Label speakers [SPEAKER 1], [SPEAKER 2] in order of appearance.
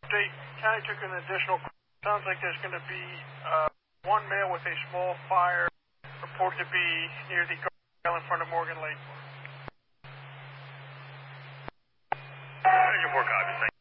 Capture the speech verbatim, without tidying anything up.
[SPEAKER 1] State County took an additional. Sounds like there's going to be uh, one male with a small fire reported to be near the guardrail in front of Morgan Lake.
[SPEAKER 2] Your four copies.